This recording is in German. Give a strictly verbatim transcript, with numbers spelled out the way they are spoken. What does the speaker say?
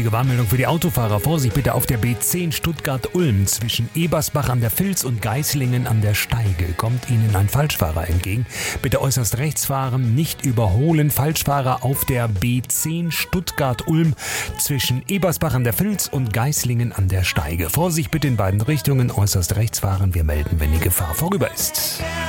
Wichtige Warnmeldung für die Autofahrer. Vorsicht bitte auf der B zehn Stuttgart-Ulm zwischen Ebersbach an der Vils und Geislingen an der Steige. Kommt Ihnen ein Falschfahrer entgegen. Bitte äußerst rechts fahren, nicht überholen. Falschfahrer auf der B zehn Stuttgart-Ulm zwischen Ebersbach an der Vils und Geislingen an der Steige. Vorsicht bitte in beiden Richtungen, äußerst rechts fahren. Wir melden, wenn die Gefahr vorüber ist.